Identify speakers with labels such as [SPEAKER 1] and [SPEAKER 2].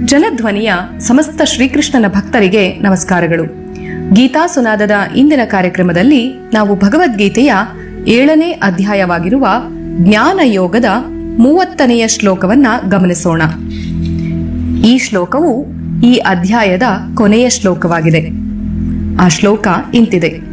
[SPEAKER 1] ಜನಧ್ವನಿಯ ಸಮಸ್ತ ಶ್ರೀಕೃಷ್ಣನ ಭಕ್ತರಿಗೆ ನಮಸ್ಕಾರಗಳು. ಗೀತಾ ಸುನಾದದ ಇಂದಿನ ಕಾರ್ಯಕ್ರಮದಲ್ಲಿ ನಾವು ಭಗವದ್ಗೀತೆಯ 7ನೇ ಅಧ್ಯಾಯವಾಗಿರುವ ಜ್ಞಾನ ಯೋಗದ 30ನೆಯ ಶ್ಲೋಕವನ್ನ ಗಮನಿಸೋಣ. ಈ ಶ್ಲೋಕವು ಈ ಅಧ್ಯಾಯದ ಕೊನೆಯ ಶ್ಲೋಕವಾಗಿದೆ. ಆ ಶ್ಲೋಕ ಇಂತಿದೆ: